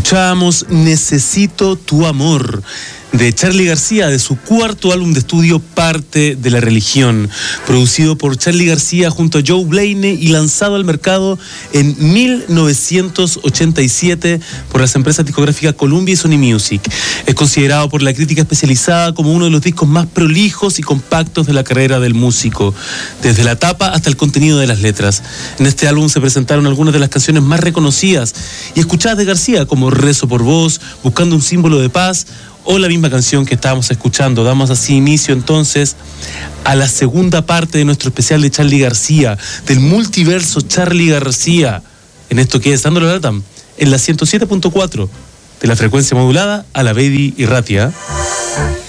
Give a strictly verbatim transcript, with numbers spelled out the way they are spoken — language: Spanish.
Escuchábamos Necesito tu amor, de Charly García, de su cuarto álbum de estudio Parte de la Religión, producido por Charly García junto a Joe Blaney y lanzado al mercado en mil novecientos ochenta y siete por las empresas discográficas Columbia y Sony Music. Es considerado por la crítica especializada como uno de los discos más prolijos y compactos de la carrera del músico, desde la tapa hasta el contenido de las letras. En este álbum se presentaron algunas de las canciones más reconocidas y escuchadas de García, como Rezo por vos, Buscando un símbolo de paz, o la misma canción que estábamos escuchando. Damos así inicio entonces a la segunda parte de nuestro especial de Charly García, del multiverso Charly García, en esto que es Dándole Latam, en la ciento siete punto cuatro de la frecuencia modulada a la Baby y Ratia.